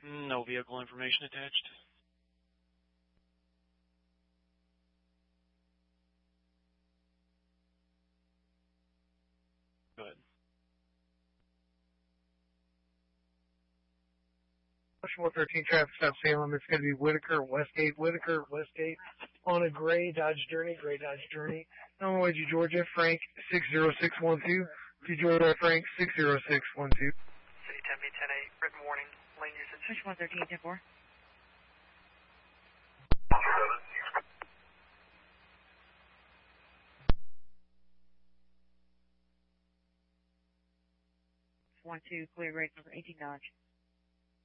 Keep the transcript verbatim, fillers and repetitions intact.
No vehicle information attached. Go ahead. Ocean one thirteen traffic stop Salem. It's going to be Whitaker, Westgate, Whitaker, Westgate on a gray Dodge Journey, gray Dodge Journey. Illinois to Georgia, Frank six zero six one two. To Georgia, Frank six zero six one two. City ten B ten eight, written warning, lane usage. Ocean one thirteen ten four. One two, clear grade number eighteen Dodge.